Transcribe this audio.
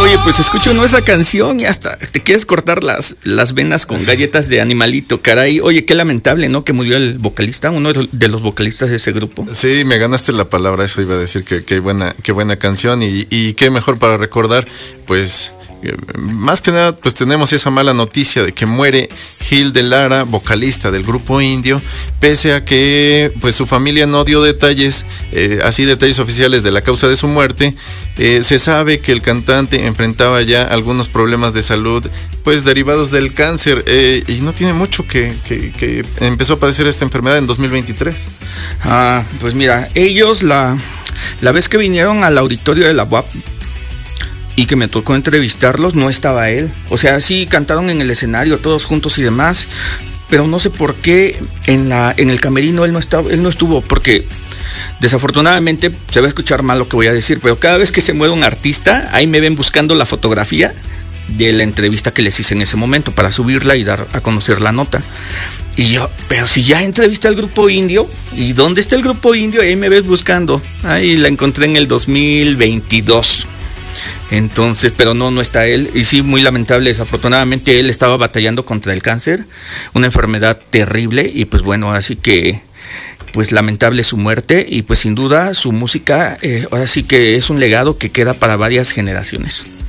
Oye, pues escucho uno esa canción y hasta te quieres cortar las venas con galletas de animalito, caray. Oye, qué lamentable, ¿no? Que murió el vocalista, uno de los vocalistas de ese grupo. Sí, me ganaste la palabra, eso iba a decir, qué buena canción y qué mejor para recordar, pues... Más que nada, pues tenemos esa mala noticia de que muere Gil de Lara, vocalista del grupo Indio, pese a que pues su familia no dio detalles, así detalles oficiales de la causa de su muerte. Se sabe que el cantante enfrentaba ya algunos problemas de salud, pues derivados del cáncer, y no tiene mucho que empezó a padecer esta enfermedad en 2023. Pues mira, ellos la vez que vinieron al auditorio de la UAP, y que me tocó entrevistarlos, no estaba él. O sea, sí cantaron en el escenario todos juntos y demás, pero no sé por qué en el camerino él no estuvo, porque desafortunadamente se va a escuchar mal lo que voy a decir, pero cada vez que se mueve un artista, ahí me ven buscando la fotografía de la entrevista que les hice en ese momento para subirla y dar a conocer la nota. Y yo, pero si ya entrevisté al grupo Indio, ¿y dónde está el grupo Indio? Ahí me ves buscando. Ahí la encontré en el 2022. Entonces, pero no está él, y sí, muy lamentable, desafortunadamente él estaba batallando contra el cáncer, una enfermedad terrible, y pues bueno, así que, pues lamentable su muerte, y pues sin duda su música, ahora sí que es un legado que queda para varias generaciones.